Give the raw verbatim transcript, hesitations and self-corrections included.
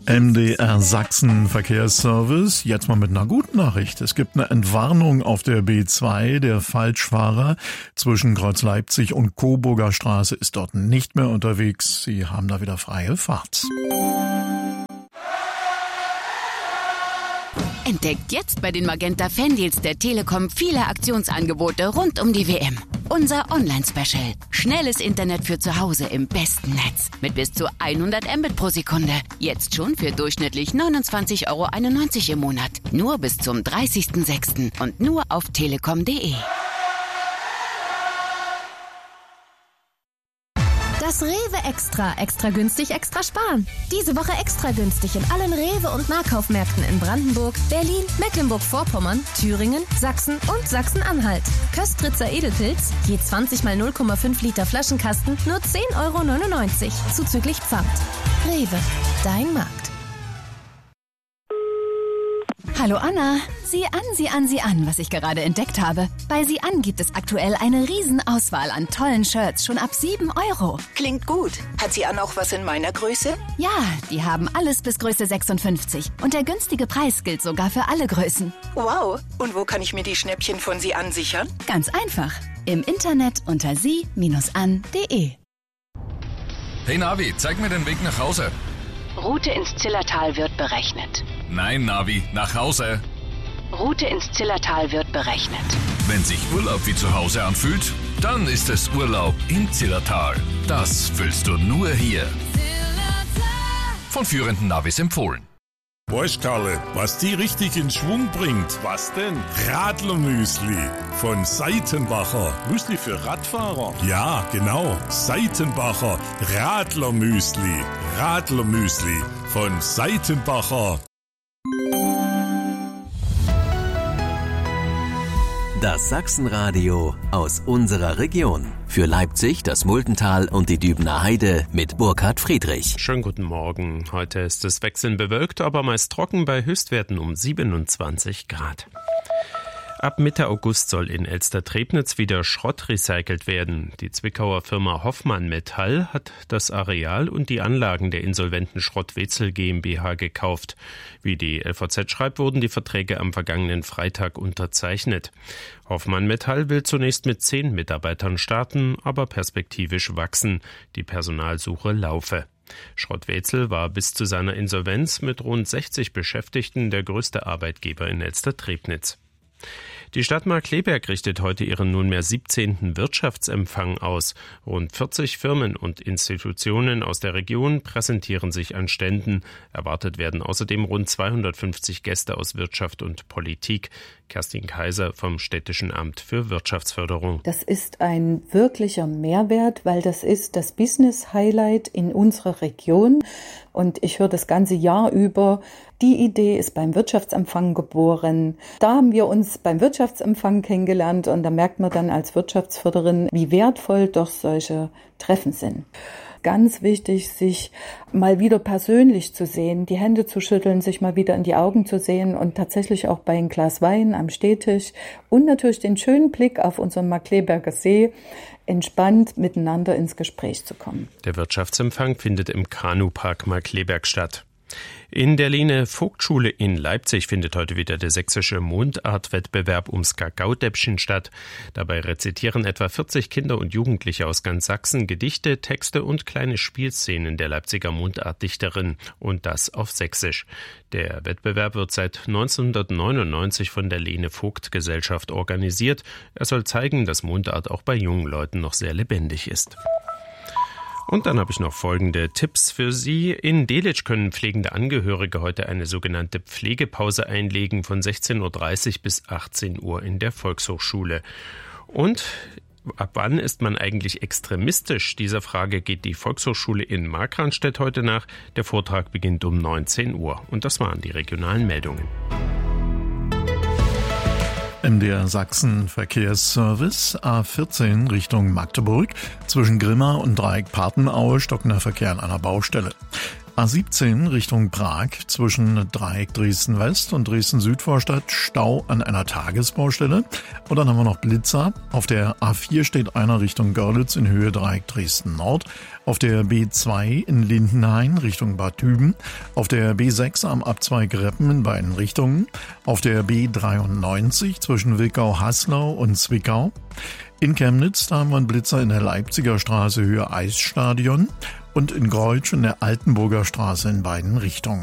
M D R Sachsen Verkehrsservice, jetzt mal mit einer guten Nachricht. Es gibt eine Entwarnung auf der B zwei. Der Falschfahrer zwischen Kreuz Leipzig und Coburger Straße ist dort nicht mehr unterwegs. Sie haben da wieder freie Fahrt. Entdeckt jetzt bei den Magenta Fandeals der Telekom viele Aktionsangebote rund um die W M. Unser Online-Special. Schnelles Internet für zu Hause im besten Netz. Mit bis zu hundert Mbit pro Sekunde. Jetzt schon für durchschnittlich neunundzwanzig Euro einundneunzig im Monat. Nur bis zum dreißigsten sechsten und nur auf telekom punkt de. Das Rewe Extra. Extra günstig, extra sparen. Diese Woche extra günstig in allen Rewe- und Nahkaufmärkten in Brandenburg, Berlin, Mecklenburg-Vorpommern, Thüringen, Sachsen und Sachsen-Anhalt. Köstritzer Edelpilz, je zwanzig mal null Komma fünf Liter Flaschenkasten, nur zehn Euro neunundneunzig, zuzüglich Pfand. Rewe, dein Markt. Hallo Anna, sieh an, sieh an, sieh an, was ich gerade entdeckt habe. Bei sieh an gibt es aktuell eine Riesenauswahl an tollen Shirts, schon ab sieben Euro. Klingt gut. Hat sieh an auch was in meiner Größe? Ja, die haben alles bis Größe sechsundfünfzig. Und der günstige Preis gilt sogar für alle Größen. Wow, und wo kann ich mir die Schnäppchen von sieh an sichern? Ganz einfach, im Internet unter sie an punkt de. Hey Navi, zeig mir den Weg nach Hause. Route ins Zillertal wird berechnet. Nein, Navi, nach Hause. Route ins Zillertal wird berechnet. Wenn sich Urlaub wie zu Hause anfühlt, dann ist es Urlaub im Zillertal. Das fühlst du nur hier. Von führenden Navis empfohlen. Weißt Karle, was die richtig in Schwung bringt? Was denn? Radlermüsli von Seitenbacher. Müsli für Radfahrer? Ja, genau. Seitenbacher Radlermüsli. Radlermüsli von Seitenbacher. Das Sachsenradio aus unserer Region. Für Leipzig, das Muldental und die Dübener Heide mit Burkhard Friedrich. Schönen guten Morgen. Heute ist es wechselnd bewölkt, aber meist trocken bei Höchstwerten um siebenundzwanzig Grad. Ab Mitte August soll in Elster-Trebnitz wieder Schrott recycelt werden. Die Zwickauer Firma Hoffmann Metall hat das Areal und die Anlagen der insolventen Schrott-Wetzel GmbH gekauft. Wie die L V Z schreibt, wurden die Verträge am vergangenen Freitag unterzeichnet. Hoffmann Metall will zunächst mit zehn Mitarbeitern starten, aber perspektivisch wachsen. Die Personalsuche laufe. Schrott-Wetzel war bis zu seiner Insolvenz mit rund sechzig Beschäftigten der größte Arbeitgeber in Elster-Trebnitz. Die Stadt Markkleeberg richtet heute ihren nunmehr siebzehnten Wirtschaftsempfang aus. Rund vierzig Firmen und Institutionen aus der Region präsentieren sich an Ständen. Erwartet werden außerdem rund zweihundertfünfzig Gäste aus Wirtschaft und Politik. Kerstin Kaiser vom Städtischen Amt für Wirtschaftsförderung. Das ist ein wirklicher Mehrwert, weil das ist das Business-Highlight in unserer Region. Und ich höre das ganze Jahr über, die Idee ist beim Wirtschaftsempfang geboren. Da haben wir uns beim Wirtschaftsempfang kennengelernt und da merkt man dann als Wirtschaftsförderin, wie wertvoll doch solche Treffen sind. Ganz wichtig, sich mal wieder persönlich zu sehen, die Hände zu schütteln, sich mal wieder in die Augen zu sehen und tatsächlich auch bei einem Glas Wein am Stehtisch und natürlich den schönen Blick auf unseren Markkleeberger See, entspannt miteinander ins Gespräch zu kommen. Der Wirtschaftsempfang findet im Kanupark Markkleeberg statt. In der Lene-Vogt-Schule in Leipzig findet heute wieder der sächsische Mundartwettbewerb ums Kakaodäppchen statt. Dabei rezitieren etwa vierzig Kinder und Jugendliche aus ganz Sachsen Gedichte, Texte und kleine Spielszenen der Leipziger Mundartdichterin. Und das auf Sächsisch. Der Wettbewerb wird seit neunzehnhundertneunundneunzig von der Lene-Vogt-Gesellschaft organisiert. Er soll zeigen, dass Mundart auch bei jungen Leuten noch sehr lebendig ist. Und dann habe ich noch folgende Tipps für Sie. In Delitzsch können pflegende Angehörige heute eine sogenannte Pflegepause einlegen von sechzehn Uhr dreißig bis achtzehn Uhr in der Volkshochschule. Und ab wann ist man eigentlich extremistisch? Dieser Frage geht die Volkshochschule in Markranstädt heute nach. Der Vortrag beginnt um neunzehn Uhr. Und das waren die regionalen Meldungen. M D R Sachsen Verkehrsservice A vierzehn Richtung Magdeburg. Zwischen Grimma und Dreieck Partenaue stockt der Verkehr an einer Baustelle. A siebzehn Richtung Prag zwischen Dreieck Dresden West und Dresden Südvorstadt Stau an einer Tagesbaustelle. Und dann haben wir noch Blitzer. Auf der A vier steht einer Richtung Görlitz in Höhe Dreieck Dresden Nord. Auf der B zwei in Lindenhain Richtung Bad Düben. Auf der B sechs am Abzweig Reppen in beiden Richtungen. Auf der B dreiundneunzig zwischen Wickau-Haslau und Zwickau. In Chemnitz, da haben wir einen Blitzer in der Leipziger Straße Höhe Eisstadion und in Greutsch in der Altenburger Straße in beiden Richtungen.